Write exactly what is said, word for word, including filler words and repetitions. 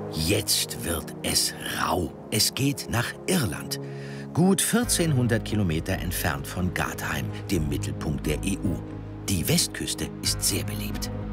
Jetzt wird es rau. Es geht nach Irland. Gut vierzehnhundert Kilometer entfernt von Gartheim, dem Mittelpunkt der E U. Die Westküste ist sehr beliebt.